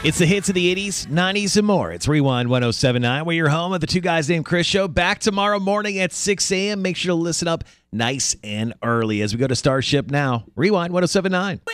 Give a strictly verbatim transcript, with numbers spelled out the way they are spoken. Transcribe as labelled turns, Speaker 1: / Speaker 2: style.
Speaker 1: It's the hits of the eighties, nineties, and more. It's Rewind one oh seven point nine. We're your home of the Two Guys Named Chris show. Back tomorrow morning at six a.m. Make sure to listen up nice and early as we go to Starship now. Rewind one oh seven point nine.